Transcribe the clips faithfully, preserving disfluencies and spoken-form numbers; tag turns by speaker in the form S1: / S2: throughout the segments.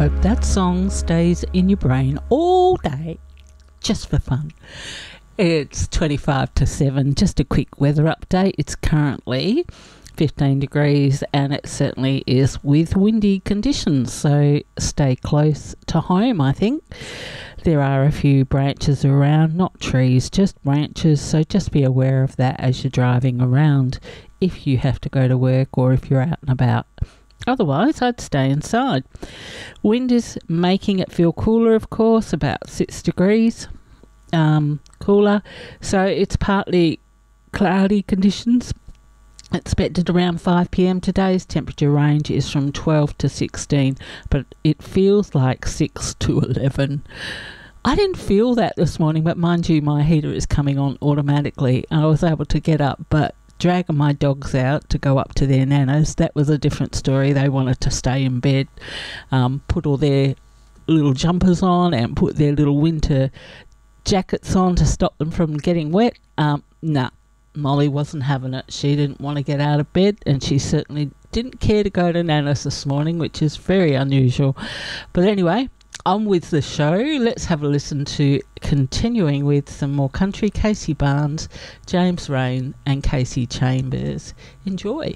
S1: hope that song stays in your brain all day, just for fun. It's twenty-five to seven, just a quick weather update. It's currently fifteen degrees and it certainly is with windy conditions, so stay close to home, I think. There are a few branches around, not trees, just branches, so just be aware of that as you're driving around if you have to go to work or if you're out and about. Otherwise, I'd stay inside. Wind is making it feel cooler, of course, about six degrees um, cooler. So it's partly cloudy conditions. Expected around five p m. Today's temperature range is from twelve to sixteen, but it feels like six to eleven. I didn't feel that this morning, but mind you, my heater is coming on automatically. I was able to get up, but dragging my dogs out to go up to their nanas, that was a different story. They wanted to stay in bed, um, put all their little jumpers on and put their little winter jackets on to stop them from getting wet. Um, nah, Molly wasn't having it. She didn't want to get out of bed, and she certainly didn't care to go to nanas this morning, which is very unusual. But anyway, on with the show. Let's have a listen to continuing with some more country. Casey Barnes, James Rain and Casey Chambers. Enjoy.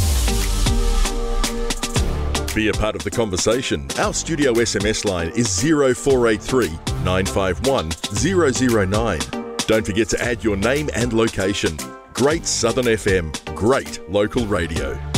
S2: Be a part of the conversation. Our studio S M S line is zero four eight three, nine five one, zero zero nine. Don't forget to add your name and location. Great Southern F M, great local radio.